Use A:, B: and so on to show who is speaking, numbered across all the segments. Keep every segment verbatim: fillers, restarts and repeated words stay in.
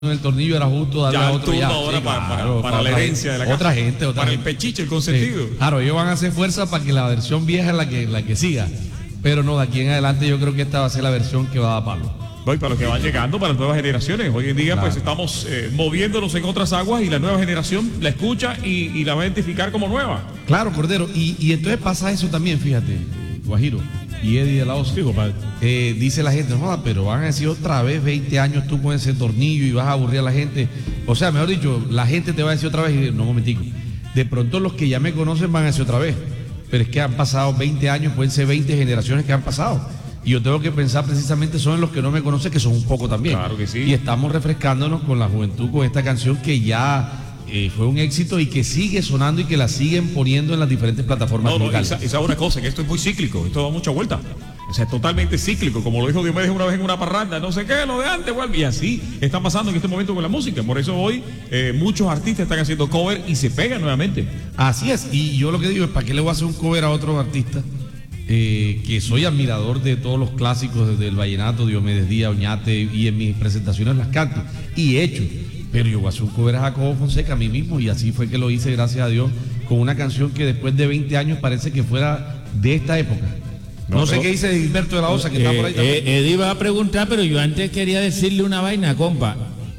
A: el tornillo era justo darle
B: ya
A: a otro
B: ya.
A: sí,
B: Ahora para,
A: claro,
B: para, para la herencia de la casa.
A: Otra gente, otra
B: para
A: gente.
B: el pechiche, el consentido.
A: Sí. Claro, ellos van a hacer fuerza para que la versión vieja es la que, la que siga. Pero no, de aquí en adelante yo creo que esta va a ser la versión que va a dar palo.
B: Voy para los que van llegando, para las nuevas generaciones. Hoy en día,
A: claro,
B: pues estamos eh, moviéndonos en otras aguas y la nueva generación la escucha y, y la va a identificar como nueva.
A: Claro, Cordero. Y, y entonces pasa eso también, fíjate, Guajiro y Eddie de la Osa.
B: Sí, compadre.
A: Eh, dice la gente, no, pero van a decir otra vez veinte años tú con ese tornillo y vas a aburrir a la gente. O sea, mejor dicho, la gente te va a decir otra vez, y no, un momentico. De pronto los que ya me conocen van a decir otra vez. Pero es que han pasado veinte años, pueden ser veinte generaciones que han pasado. Y yo tengo que pensar precisamente son en los que no me conocen, que son un poco también.
B: Claro que sí.
A: Y estamos refrescándonos con la juventud, con esta canción que ya eh, fue un éxito y que sigue sonando y que la siguen poniendo en las diferentes plataformas
B: No, no,
A: digitales.
B: esa, esa es una cosa, que esto es muy cíclico, esto da mucha vuelta. O sea, es totalmente cíclico, como lo dijo Diomedes una vez en una parranda, no sé qué, lo de antes vuelve. Y así está pasando en este momento con la música. Por eso hoy eh, muchos artistas están haciendo cover y se pegan nuevamente.
A: Así es, y yo lo que digo es, ¿para qué le voy a hacer un cover a otro artista? Eh, que soy admirador de todos los clásicos, desde el vallenato, Diomedes Díaz, Oñate, y en mis presentaciones las canto, y he hecho, pero yo voy a hacer un cover a Jacobo Fonseca a mí mismo, y así fue que lo hice, gracias a Dios, con una canción que después de veinte años parece que fuera de esta época. No, no sé no. qué dice Gilberto de la Osa, que eh, está por ahí también.
C: Eh, Eddie va a preguntar, pero yo antes quería decirle una vaina, compa.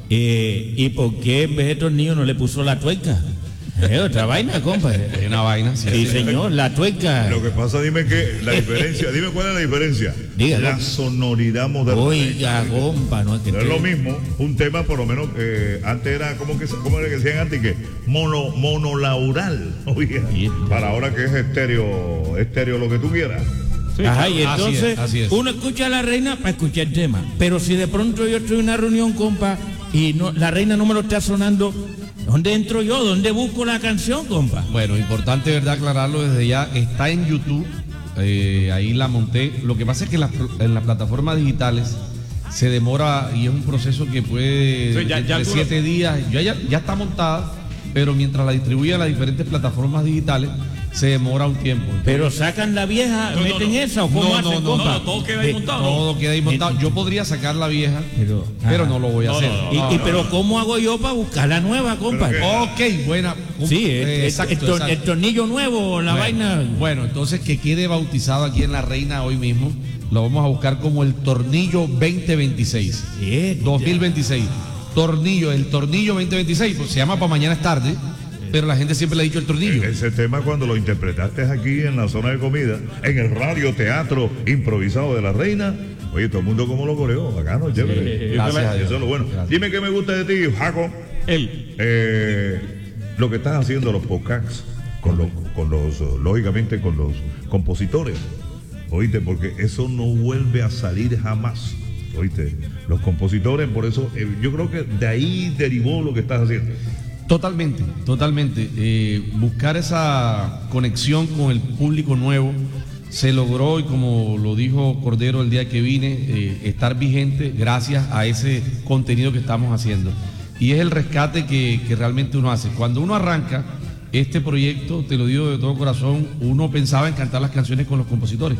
C: Eh, ¿Y por qué en vez de tornillo no le puso la tuerca? Es otra vaina, compa.
A: Es una vaina, sí.
C: Sí, señor, la tuerca.
D: Lo que pasa, dime que la diferencia, dime cuál es la diferencia.
C: Dígalo.
D: La sonoridad moderna.
C: Oiga, compa, no es que
D: no es lo mismo, un tema por lo menos, eh, antes era, ¿cómo, que, cómo era que decían antes? Que mono, monolaural. Oiga, sí, para ahora que es estéreo, estéreo lo que tú quieras.
C: Sí, ajá, y entonces
A: así es, así es.
C: Uno escucha a la reina para escuchar el tema. Pero si de pronto yo estoy en una reunión, compa, y no, la reina no me lo está sonando, ¿dónde entro yo? ¿Dónde busco la canción, compa?
A: Bueno, importante, ¿verdad? Aclararlo desde ya. Está en YouTube, eh, ahí la monté. Lo que pasa es que en las, en las plataformas digitales se demora y es un proceso que puede
B: sí, ya, ya
A: de siete días. Ya, ya, ya está montada, pero mientras la distribuyen a las diferentes plataformas digitales, se demora un tiempo. Entonces,
C: pero sacan la vieja,
B: no,
C: meten
B: no, no.
C: esa o cómo
A: no,
C: hacen,
A: no, no,
C: compa.
B: No, no, todo queda ahí montado.
A: Todo queda ahí montado. Yo podría sacar la vieja, pero, pero no lo voy a
B: no,
A: hacer.
B: No, no,
C: y,
B: no,
C: y
B: no,
C: pero
B: no.
C: ¿cómo hago yo para buscar la nueva, compa?
A: Ok, buena.
C: Sí,
A: eh,
C: exacto, el, tor exacto. el tornillo nuevo, la
A: bueno,
C: vaina.
A: Bueno, entonces que quede bautizado aquí en La Reina hoy mismo. Lo vamos a buscar como el tornillo veinte veintiséis.
C: Sí,
A: dos mil veintiséis. Tornillo, el tornillo veinte veintiséis, pues se llama para mañana es tarde. Pero la gente siempre le ha dicho el tornillo.
D: Ese tema cuando lo interpretaste aquí en la zona de comida, en el radio teatro improvisado de La Reina, oye, todo el mundo como lo coreó, bacano, chévere.
A: Sí, gracias a Dios.
D: Eso es lo bueno.
A: Gracias.
D: Dime qué me gusta de ti, Jaco.
B: Él.
D: Eh, lo que estás haciendo los podcasts con los, con los, lógicamente con los compositores. Oíste, porque eso no vuelve a salir jamás. Oíste, los compositores, por eso eh, yo creo que de ahí derivó lo que estás haciendo.
A: Totalmente, totalmente. Eh, buscar esa conexión con el público nuevo se logró y como lo dijo Cordero el día que vine, eh, estar vigente gracias a ese contenido que estamos haciendo. Y es el rescate que, que realmente uno hace. Cuando uno arranca este proyecto, te lo digo de todo corazón, uno pensaba en cantar las canciones con los compositores,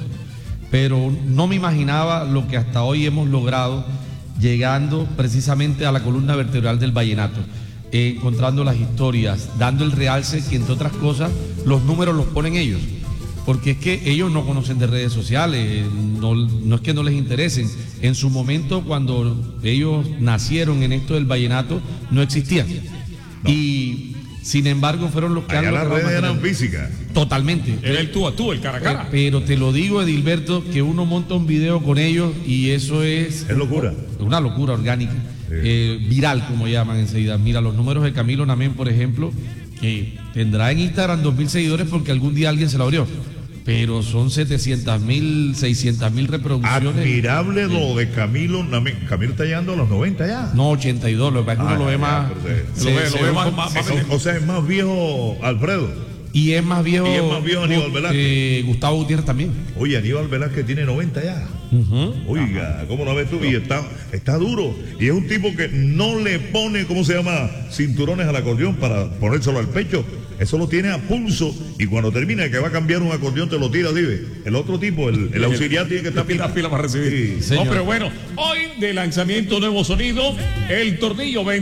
A: pero no me imaginaba lo que hasta hoy hemos logrado llegando precisamente a la columna vertebral del vallenato. Eh, encontrando las historias, dando el realce que entre otras cosas los números los ponen ellos, porque es que ellos no conocen de redes sociales, no, no es que no les interesen. En su momento cuando ellos nacieron en esto del vallenato no existían, no. Y sin embargo fueron los que
D: allá
A: han
D: las redes eran físicas.
A: Totalmente.
B: Era el tú a tú, el cara a cara.
A: Eh, pero te lo digo, Edilberto, que uno monta un video con ellos y eso es...
D: Es locura.
A: Una locura orgánica. Eh, viral, como llaman enseguida. Mira, los números de Camilo Namén, por ejemplo, que tendrá en Instagram dos mil seguidores porque algún día alguien se lo abrió, pero son setecientas mil, seiscientas mil reproducciones.
D: Admirable lo de Camilo Namén. Camilo está llegando a los noventa ya.
A: No, ochenta y dos, lo que pasa es que uno
D: ah,
A: lo ve
D: ya,
A: más.
D: Se,
B: lo ve, lo ve más, más, más
D: o, o sea, es más viejo Alfredo.
A: Y es más viejo.
D: Y es más viejo Aníbal Velázquez.
A: Eh, Gustavo Gutiérrez también.
D: Oye, Aníbal Velázquez tiene noventa ya.
A: Uh-huh.
D: Oiga, ¿cómo lo ves tú? Y está, está duro. Y es un tipo que no le pone, ¿cómo se llama? Cinturones al acordeón para ponérselo al pecho. Eso lo tiene a pulso. Y cuando termina que va a cambiar un acordeón, te lo tira, dive. El otro tipo, el, el auxiliar, tiene que estar
B: pila, pila para recibir.
D: Sí.
B: No, pero bueno, hoy de lanzamiento nuevo sonido, el tornillo